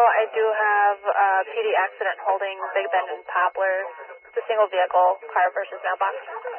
I do have PD accident holding Big Bend and Poplar. It's a single vehicle, car versus mailbox.